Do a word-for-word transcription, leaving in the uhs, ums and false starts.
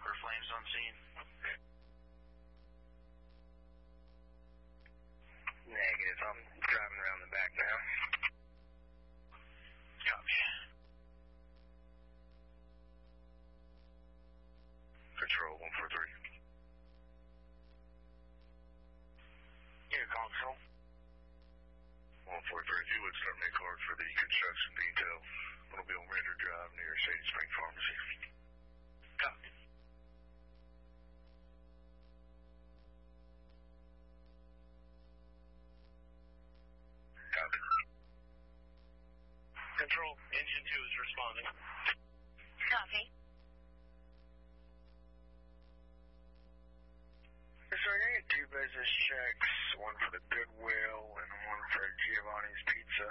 or flames on scene? Negative. I'm driving around the back now. Copy. Control one four three. Here, Control. one four three, if you would start me a card for the construction detail. It'll be on Render Drive near Shady Spring Pharmacy. Copy. Copy. Control, engine two is responding. Copy. So I need two business checks, one for the Goodwill and one for Giovanni's Pizza